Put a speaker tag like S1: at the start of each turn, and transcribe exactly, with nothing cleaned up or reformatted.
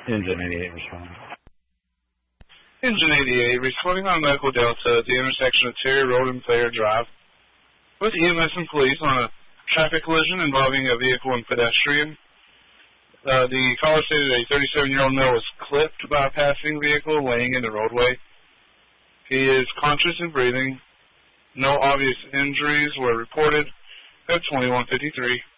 S1: Engine eighty-eight responding.
S2: Engine eighty-eight, responding on Medical Delta at the intersection of Terry Road and Player Drive with E M S and police on a traffic collision involving a vehicle and pedestrian. Uh, the caller stated a thirty-seven-year-old male was clipped by a passing vehicle laying in the roadway. He is conscious and breathing. No obvious injuries were reported at twenty-one fifty-three.